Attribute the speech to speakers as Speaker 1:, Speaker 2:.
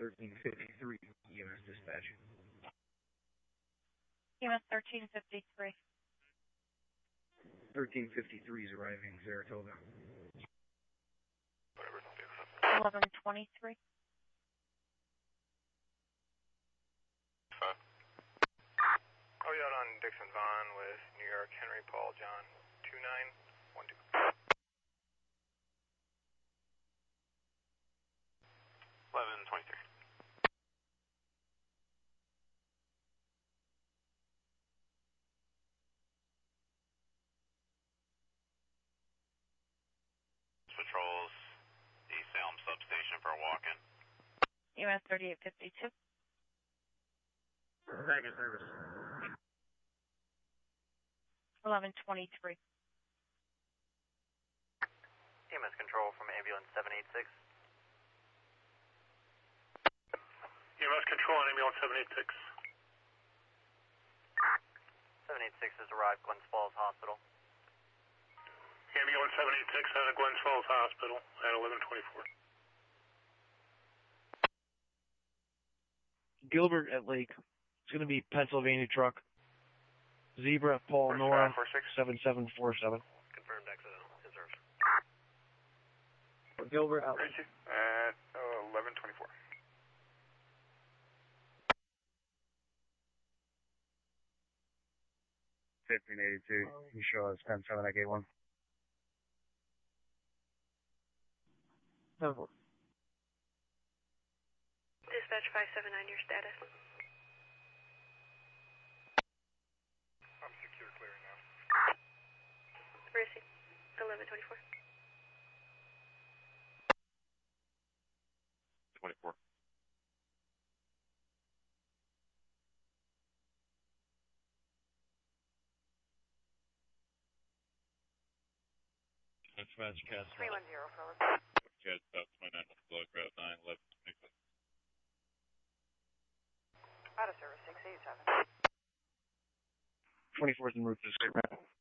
Speaker 1: 1353 EMS dispatch.
Speaker 2: EMS 1353.
Speaker 1: 1353 is arriving, Saratoga.
Speaker 2: 1123.
Speaker 3: Oh, yeah, on Dixon Vaughn with New York Henry Paul John 2912. 1123.
Speaker 4: Patrols the Salem substation for a walk-in.
Speaker 2: EMS 3852.
Speaker 1: Second service.
Speaker 2: 1123.
Speaker 5: EMS control from ambulance 786.
Speaker 6: EMS control on ambulance 786.
Speaker 5: 786 has arrived, Glens Falls Hospital.
Speaker 6: Ambulance 786 out of Glens Falls Hospital at 1124.
Speaker 7: Gilbert at Lake. It's going to be Pennsylvania truck. Zebra, Paul, Nora, 7747.
Speaker 5: Confirmed accidental. Reserve.
Speaker 1: Gilbert out.
Speaker 3: At 1124.
Speaker 1: 1582. You show us 10-7-8-1. 10-4.
Speaker 8: Dispatch 579, your status.
Speaker 3: I'm secure clearing now.
Speaker 8: Receive. 1124.
Speaker 4: 24.
Speaker 9: Dispatch Cast
Speaker 8: 310, fellas.
Speaker 9: Cast South 29 below crowd 9 11 26.
Speaker 8: Out of service 687.
Speaker 7: 24th and Rufus.